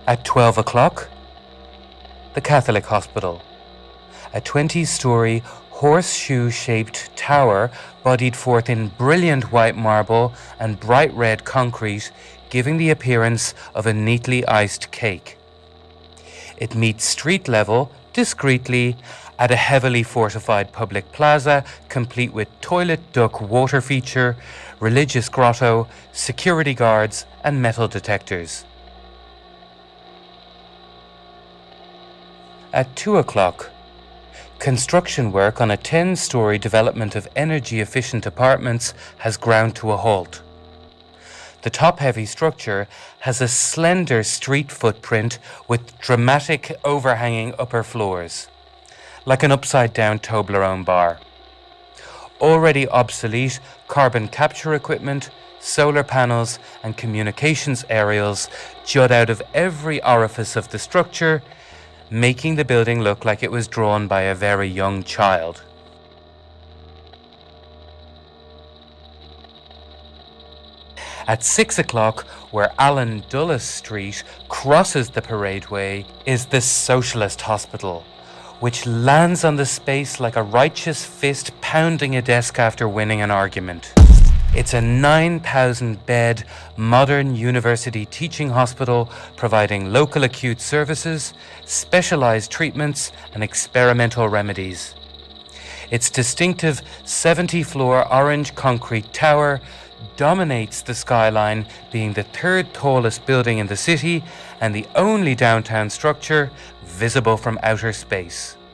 At 12 o'clock, the Catholic Hospital, a 20-story horseshoe-shaped tower bodied forth in brilliant white marble and bright red concrete, giving the appearance of a neatly iced cake. It meets street level discreetly at a heavily fortified public plaza, complete with toilet duck water feature, religious grotto, security guards, and metal detectors. At 2 o'clock, construction work on a 10-story development of energy-efficient apartments has ground to a halt. The top-heavy structure has a slender street footprint with dramatic overhanging upper floors, like an upside-down Toblerone bar. Already obsolete carbon capture equipment, solar panels, and communications aerials jut out of every orifice of the structure, making the building look like it was drawn by a very young child. At 6 o'clock, where Alan Dulles Street crosses the Paradeway, is the Socialist Hospital, which lands on the space like a righteous fist pounding a desk after winning an argument. It's a 9,000-bed modern university teaching hospital providing local acute services, specialized treatments, and experimental remedies. Its distinctive 70-floor orange concrete tower dominates the skyline, being the third tallest building in the city and the only downtown structure visible from outer space.